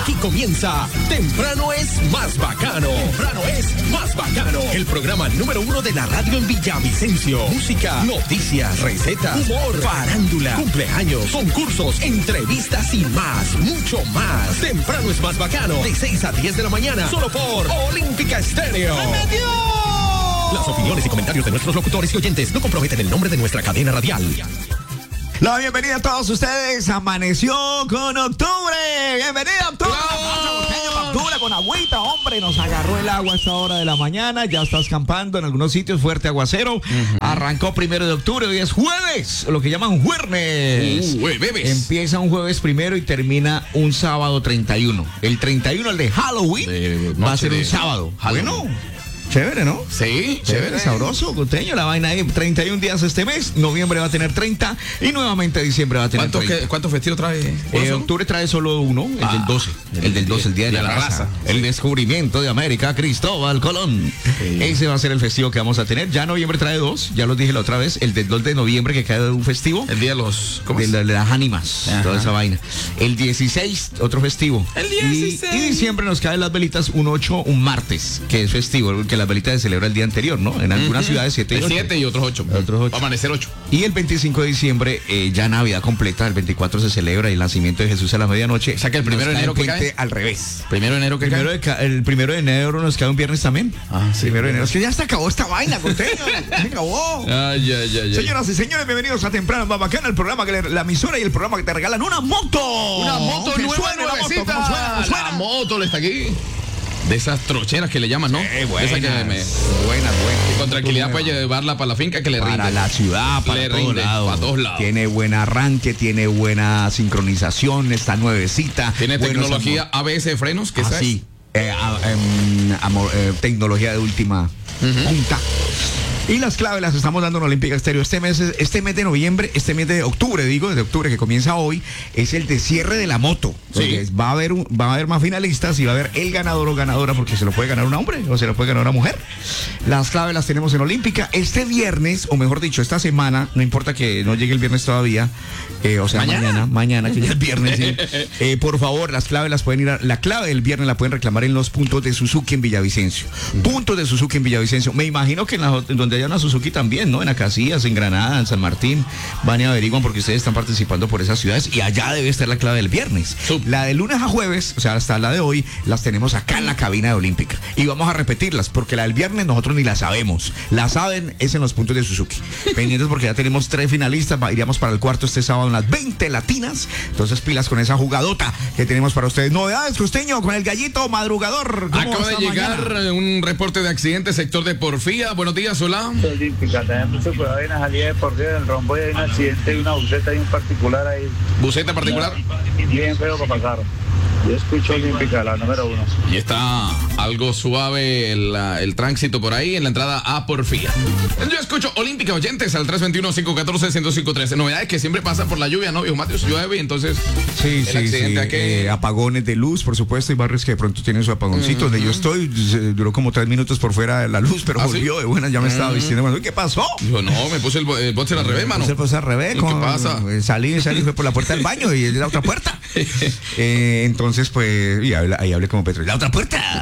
Aquí comienza Temprano es más bacano. Temprano es más bacano. El programa número 1 de la radio en Villavicencio. Música, noticias, recetas, humor, farándula, cumpleaños, concursos, entrevistas y más, mucho más. Temprano es más bacano. De 6 a 10 de la mañana. Solo por Olímpica Estéreo. ¡Me metió! Las opiniones y comentarios de nuestros locutores y oyentes no comprometen el nombre de nuestra cadena radial. La bienvenida a todos ustedes. Amaneció con octubre. Bienvenida octubre. Octubre con agüita, hombre. Nos agarró el agua a esta hora de la mañana. Ya está escampando en algunos sitios, fuerte aguacero. Arrancó 1 de octubre. Hoy es jueves, lo que llaman jueves. Jueves. Empieza un jueves 1 y termina un sábado 31. El 31, el de Halloween, va a ser un sábado. Bueno. Chévere, ¿no? Sí, chévere, sabroso, costeño, la vaina ahí. 31 días este mes, noviembre va a tener 30 y nuevamente diciembre va a tener 30. ¿Cuántos festivos trae? Octubre trae solo uno, el del 12. El del 12, el día de la raza. El descubrimiento de América, Cristóbal Colón. Sí. Ese va a ser el festivo que vamos a tener. Ya noviembre trae 2, ya lo dije la otra vez. El del 2 de noviembre que cae un festivo. El día de los... ¿cómo es? De las ánimas, toda esa vaina. El 16, otro festivo. El 16. Y diciembre nos caen las velitas un 8, un martes, que es festivo, porque las velitas se celebra el día anterior, ¿no? En algunas ciudades 7 y 8. 7 y otros 8. Otros 8. Amanecer 8. Y el 25 de diciembre, ya Navidad completa. El 24 se celebra el nacimiento de Jesús a la medianoche. O sea que el 1 de enero que cae al revés. 1 de enero que cae. El 1 de enero nos cae un viernes también. Sí. 1 de enero. Es que ya se acabó esta vaina, conteño. Se acabó. Ay. Señoras y señores, bienvenidos a Temprano más Bacana, el programa la emisora y el programa que te regalan una moto. Una moto nueva, nuevecita. ¿Cómo suena? La moto le está aquí. De esas trocheras que le llaman, ¿no? Buenas. Y con tranquilidad puede llevarla para la finca que le rinde. Para la ciudad, para todos lados. Tiene buen arranque, tiene buena sincronización, está nuevecita. Tiene tecnología ABS frenos, que sí. Tecnología de última punta. Y las claves las estamos dando en Olímpica Estéreo. Este mes de noviembre, este mes de octubre, de octubre que comienza hoy, es el de cierre de la moto. Sí. Va a haber más finalistas y va a haber el ganador o ganadora, porque se lo puede ganar un hombre o se lo puede ganar una mujer. Las claves las tenemos en Olímpica. Este viernes, o mejor dicho, esta semana, no importa que no llegue el viernes todavía, mañana, que ya es viernes, sí. Por favor, las claves las pueden la clave del viernes la pueden reclamar en los puntos de Suzuki en Villavicencio. Puntos de Suzuki en Villavicencio. Me imagino que donde hay una Suzuki también, ¿no? En Acacias, en Granada, en San Martín, van y averiguan porque ustedes están participando por esas ciudades y allá debe estar la clave del viernes. La de lunes a jueves, o sea, hasta la de hoy, las tenemos acá en la cabina de Olímpica y vamos a repetirlas porque la del viernes nosotros ni la sabemos. La saben es en los puntos de Suzuki. Pendientes porque ya tenemos 3 finalistas, iríamos para el cuarto este sábado en las 20 latinas. Entonces pilas con esa jugadota que tenemos para ustedes. Novedades, costeño, con el gallito madrugador. Acaba de llegar un reporte de accidente, sector de Porfía. Buenos días, hola. Olímpica, también mucho cuidado, hay una salida deportiva del rombo y hay un accidente, hay una buceta y un particular ahí. ¿Buceta particular? Bien feo para pasar. Yo escucho Olímpica, la número 1. Y está algo suave el tránsito por ahí en la entrada a Porfía. Yo escucho Olímpica, oyentes, al 321-514-1053. Novedades que siempre pasan por la lluvia, ¿no? Viejo Mateus, llueve, entonces... Sí. Apagones de luz, por supuesto, hay barrios que de pronto tienen su apagoncito. Donde yo estoy, duró como 3 minutos por fuera de la luz, pero volvió de buena, ya me estaba vistiendo. Bueno, ¿qué pasó? Dijo, no, me puse el boxer al revés, mano. Me puse al revés. ¿Qué pasa? Salí, fue por la puerta del baño y la otra puerta. Entonces, pues, y ahí hablé como Petro. ¡La otra puerta!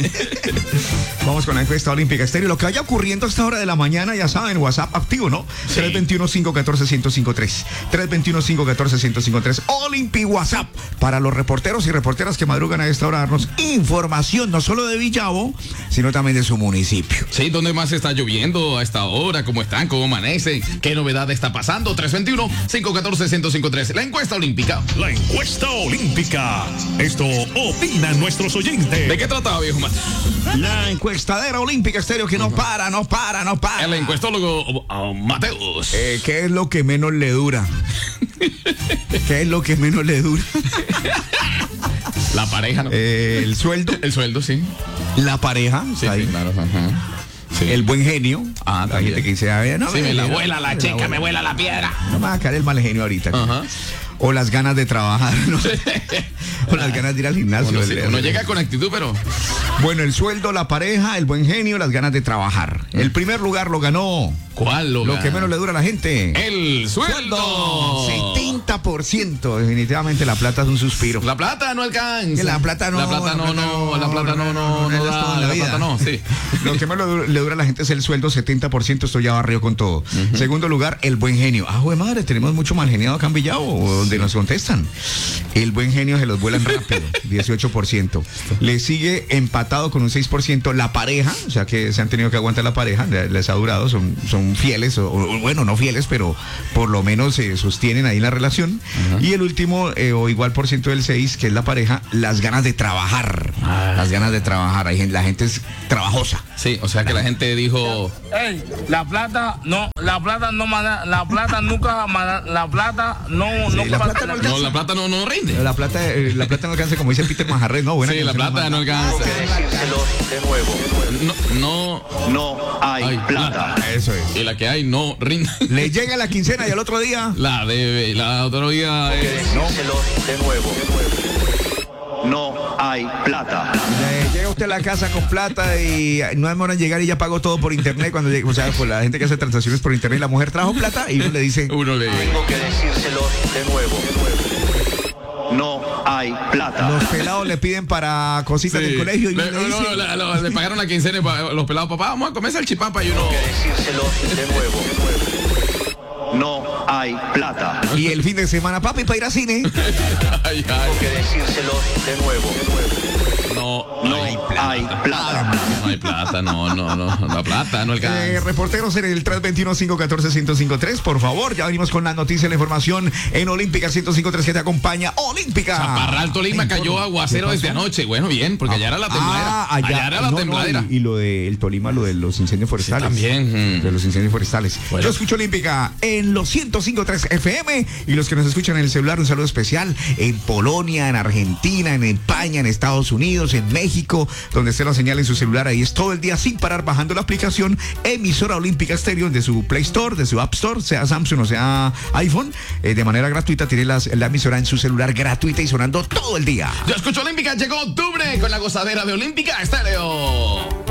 Vamos con la encuesta Olímpica Estéreo. Lo que vaya ocurriendo a esta hora de la mañana, ya saben, WhatsApp activo, ¿no? Sí. 321-514-1053. 321-514-1053. Olympi WhatsApp. Para los reporteros y reporteras que madrugan a esta hora a darnos información, no solo de Villavo, sino también de su municipio. Sí, ¿dónde más está lloviendo a esta hora? ¿Cómo están? ¿Cómo amanecen? ¿Qué novedad está pasando? 321-514-1053. La encuesta olímpica. La encuesta olímpica. Esto opinan nuestros oyentes. ¿De qué trataba, viejo Mateus? La encuestadera Olímpica Estéreo que no para. El encuestólogo Mateus. ¿Qué es lo que menos le dura? ¿Qué es lo que menos le dura? La pareja, ¿no? El sueldo. El sueldo, sí. La pareja. Sí, claro. Sí. El buen genio. La gente que dice, me vuela la checa, me vuela la piedra. No me va a caer el mal genio ahorita. O las ganas de trabajar, ¿no? O las ganas de ir al gimnasio. Uno llega con actitud, pero... Bueno, el sueldo, la pareja, el buen genio, las ganas de trabajar. El primer lugar lo ganó. ¿Cuál lo que menos le dura a la gente. El sueldo. 70%. Definitivamente la plata es un suspiro. La plata no alcanza. Que la plata no. La plata no da. La plata no, sí. Lo que más le dura a la gente es el sueldo, 70%. Esto ya barrió con todo. Segundo lugar, el buen genio. Güey, madre, tenemos mucho mal geniado acá en Villavo, donde nos contestan. El buen genio se los vuelan rápido, 18%. Le sigue empatado con un 6% la pareja, o sea que se han tenido que aguantar la pareja, les ha durado, son fieles, o bueno, no fieles, pero por lo menos se sostienen ahí la relación. Y el último, o igual por ciento del 6, que es la pareja, las ganas de trabajar. Las ganas de trabajar. La gente es trabajosa. Sí, o sea que la gente dijo... Ey, la plata no nunca, la plata no. La plata no rinde. La plata no alcanza, como dice Peter Majarre, ¿no? Buena, sí, la plata no alcanza. De nuevo. No hay plata. Eso es. Y la que hay no rinde. Le llega la quincena y al otro día la debe, y la otro día de nuevo. No hay plata. Llega usted a la casa con plata y no demora en llegar y ya pagó todo por internet. Cuando llega, o sea, por la gente que hace transacciones por internet, la mujer trajo plata y uno le dice... Tengo que decírselo de nuevo. No hay plata. Los pelados le piden para cositas del colegio y le pagaron la quincena y los pelados, papá, vamos a comer salchipapa y uno... Tengo que decírselo de nuevo. No hay plata. Y el fin de semana, papi, para ir al cine. Tengo que decírselo de nuevo. No hay plata. No hay plata, no. La plata no alcanza. Reporteros en el 321-514-1053, por favor. Ya venimos con la noticia, la información en Olímpica 1053 que te acompaña. Olímpica. Chaparral, Tolima, cayó aguacero desde anoche. Bueno, bien, porque allá era la tembladera. Allá era la tembladera. Y lo del Tolima, lo de los incendios forestales. Sí, también. De los incendios forestales. Bueno. Yo escucho Olímpica en los 105.3 FM. Y los que nos escuchan en el celular, un saludo especial en Polonia, en Argentina, en España, en Estados Unidos, en México, donde esté la señal en su celular. Ahí es todo el día sin parar bajando la aplicación Emisora Olímpica Estéreo de su Play Store, de su App Store, sea Samsung o sea iPhone. De manera gratuita tiene la emisora en su celular gratuita y sonando todo el día. Yo escucho Olímpica, llegó octubre con la gozadera de Olímpica Estéreo.